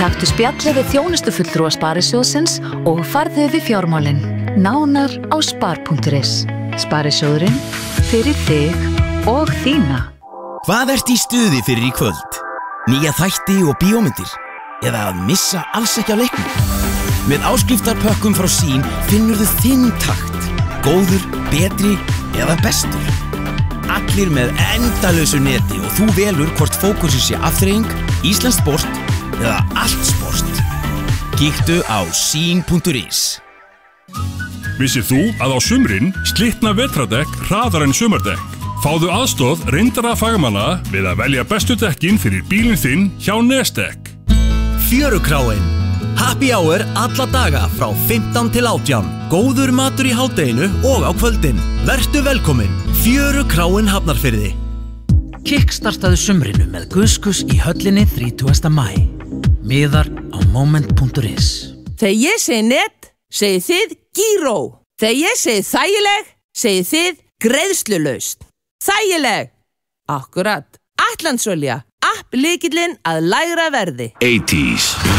Taktu spjallið við þjónustufulltrúa Sparisjóðsins og farðu við fjármálin. Nánar á spar.is. Sparisjóðurinn fyrir þig og þína. Hvað ert í stuði fyrir í kvöld? Nýja þætti og bíómyndir? Eða að missa alls ekki á leiknum? Með áskriftarpökkum frá Sín finnurðu þinn takt. Góður, betri eða bestur. Allir með endalausu neti og þú velur hvort fókusið sé afþreying, íslenskt sport eða allt sport. Kíktu á sin.is. Vissir þú að á sumrin slitna vetradekk hraðar en sumardekk? Fáðu aðstoð reyndara fagmanna við að velja bestu dekkin fyrir bílinn þinn hjá Nestek. Fjörukráin. Happy hour alla daga frá 15 til 18. Góður matur í hádeginu og á kvöldin. Vertu velkomin. Fjörukráin Hafnarfirði. Kickstartaðu sumrinu með Guskus í höllinni 30. maí. Miðar á moment.is. Þegar ég segi net, segið þið Gíró. Þegar ég segi þægileg, segið þið greiðslulaust. Þægileg. Akkurat. Atlandsolja. App lykillinn að lægra verði. 80s.